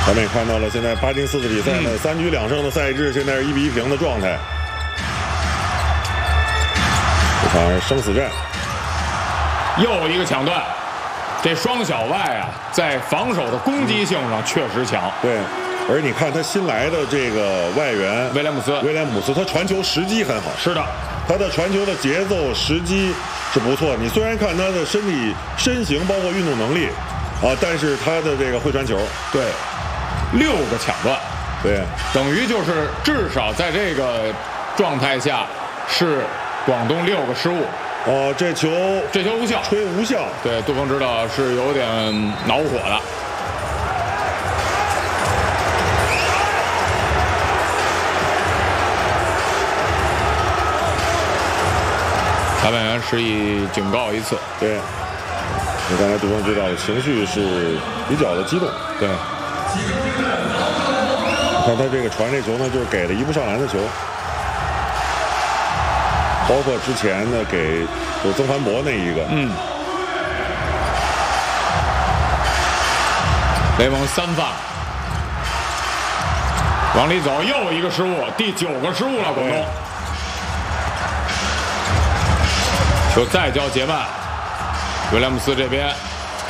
咱们也看到了，现在巴金斯的比赛呢，3局2胜的赛制，现在是1比1平的状态。这场生死战， 又一个抢断。这双小外啊，在防守的攻击性上确实强。 对，而你看他新来的这个外援威廉姆斯， 他传球时机很好。 是的， 他的传球的节奏时机是不错。你虽然看他的身形包括运动能力啊，但是他的这个会传球。 对，6个抢断， 对， 等于就是至少在这个状态下是广东6个失误。 哦，这球无效， 吹无效。 对，杜锋知道是有点恼火的。裁判员施以警告1次。 对，你刚才杜锋知道情绪是比较的激动。 对， 看他这个传这球呢，就是给了一步上篮的球。包括之前呢给就曾凡博那一个， 雷蒙3犯，往里走，又一个失误，第9个失误了，广东。球再交杰曼，威廉姆斯这边，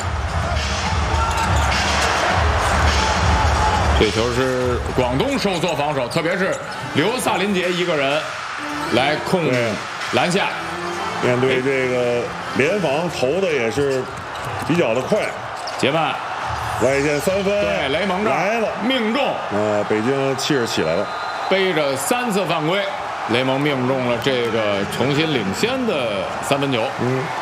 这球是广东收缩防守，特别是留萨林杰一个人来控篮下。 面对这个联防投的也是比较的快。 杰曼外线3分， 对，雷蒙这来了， 命中。 北京气势起来了， 背着3次犯规，雷蒙命中了这个重新领先的3分球。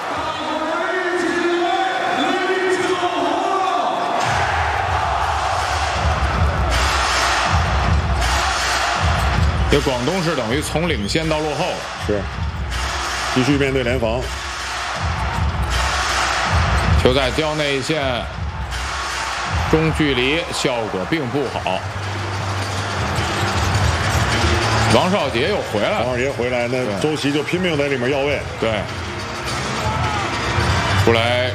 这广东是等于从领先到落后了。 是，继续面对联防。 球在交内线，中距离效果并不好。王少杰又回来了。 王少杰回来，那周琦就拼命在里面要位。 对，出来，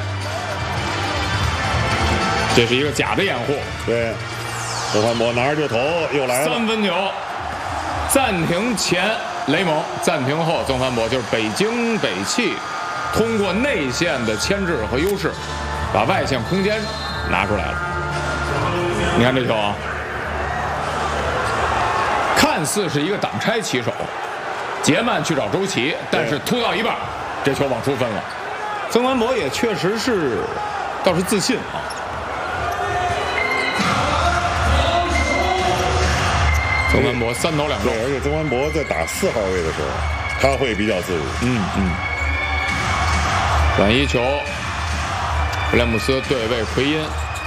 这是一个假的掩护。 对，曾凡博拿着就投，又来了 3分球。暂停前雷蒙，暂停后曾凡博，就是北京北汽通过内线的牵制和优势，把外线空间拿出来了。你看这球啊，看似是一个挡拆起手，杰曼去找周琦，但是突到一半，这球往出分了。曾凡博也确实是倒是自信啊。曾凡博3投2中， 对，而且曾凡博在打4号位的时候，他会比较自如。 转移球，威廉姆斯对位奎因，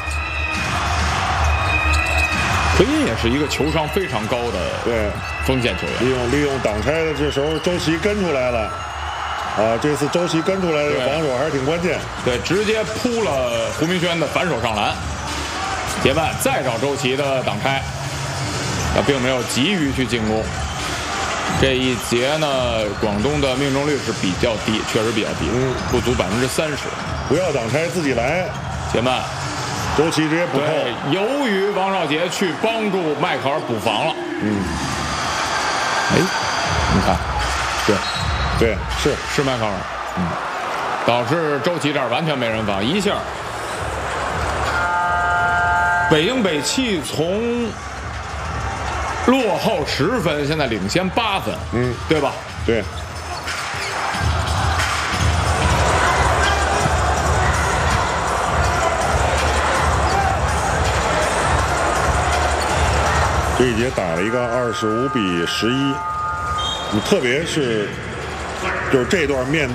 奎因也是一个球商非常高的锋线球员。 利用挡拆的这时候，周琦跟出来了。这次周琦跟出来的防守还是挺关键。 对，直接扑了胡明轩的反手上篮。杰曼再找周琦的挡拆。并没有急于去进攻。这一节呢，广东的命中率是比较低，确实比较低，不足30%。 不要挡拆，自己来。 杰曼， 周琦直接补扣。 由于王少杰去帮助迈克尔补防了。你看， 对， 是迈克尔，导致周琦这儿完全没人防，一下，北京北汽从落后10分，现在领先8分，对吧？ 对。这一节打了一个25比11，特别是就是这段面对。